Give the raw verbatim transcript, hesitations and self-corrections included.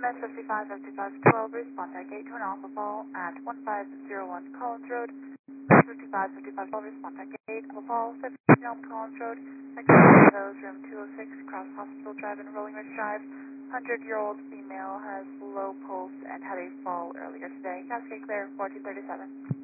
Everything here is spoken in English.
M S fifty-five fifty-five twelve, respond at gate to an alpha fall at one five zero one Collins Road. fifty-five fifty-five twelve, respond at gate, alpha fall, fifteen on Collins Road. Those room two oh six, Cross Hospital Drive and Rolling Ridge Drive. hundred-year-old female has low pulse and had a fall earlier today. Cascade clear, fourteen thirty-seven.